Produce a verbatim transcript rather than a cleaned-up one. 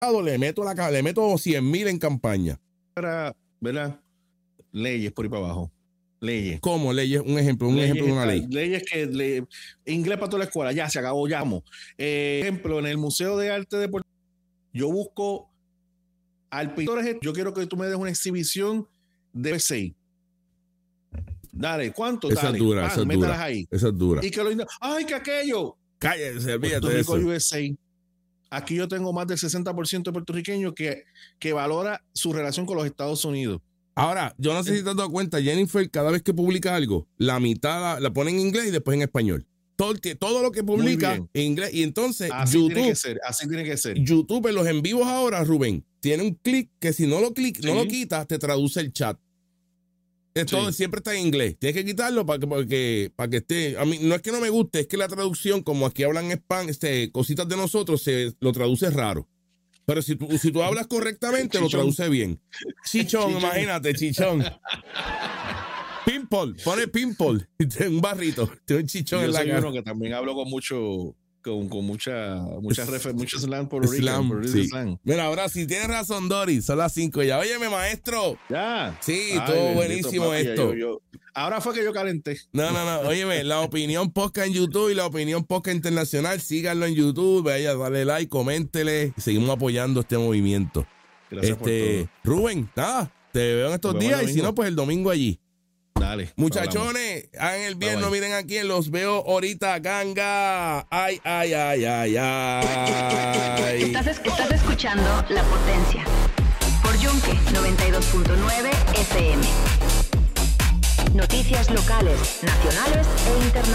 le meto la le meto cien mil en campaña. Para, ¿verdad? Leyes por ahí para abajo. Leyes. ¿Cómo? Leyes, un ejemplo, un leyes ejemplo de una ley. Leyes que le, inglés para toda la escuela, ya se acabó, llamo. Eh, ejemplo, en el Museo de Arte de Puerto Rico, yo busco al pintor, yo quiero que tú me des una exhibición de seis. Dale, ¿cuánto? Esa Dale. es dura, Ah, esa es dura. ahí. Esa es dura. Y que lo ¡ay, que aquello! Cállese, olvídate Puerto de Rico eso. U S A. Aquí yo tengo más del sesenta por ciento de puertorriqueños que, que valora su relación con los Estados Unidos. Ahora, yo no sé si te has dado cuenta, Jennifer, cada vez que publica algo, la mitad la, la pone en inglés y después en español. Todo, todo lo que publica en inglés. Y entonces, así YouTube, tiene que ser, así tiene que ser. YouTube en los en vivos ahora, Rubén, tiene un clic que si no lo clic, sí. no lo quitas, te traduce el chat. Todo sí. siempre está en inglés. Tienes que quitarlo para que, para que, para que esté. A mí no es que no me guste, es que la traducción, como aquí hablan spam, este, cositas de nosotros, se lo traduce raro. Pero si tú, si tú hablas correctamente, chichón. Lo traduce bien. Chichón, chichón. Imagínate, chichón. Pimple, pone pimple. Un barrito. Tiene un chichón yo en la soy cara. Uno que también hablo con mucho, con, con mucha, mucha refer, mucho slang por slang, sí. slang. Mira, ahora sí tienes razón, Doris. Son las cinco ya. Óyeme, maestro. Ya. Sí, Ay, todo buenísimo papi, esto. Yo, yo. Ahora fue que yo calenté. No, no, no. Óyeme, la opinión podcast en YouTube y la opinión podcast internacional, síganlo en YouTube, vaya, dale like, coméntele. Seguimos apoyando este movimiento. Gracias este, por todo. Rubén, nada, te veo en estos días y si no, pues el domingo allí. Dale. Muchachones, hagan el bien, no miren a quién, los veo ahorita, ganga. Ay, ay, ay, ay, ay. Estás, estás escuchando La Potencia por Yunque noventa y dos punto nueve F M. Noticias locales, nacionales e internacionales.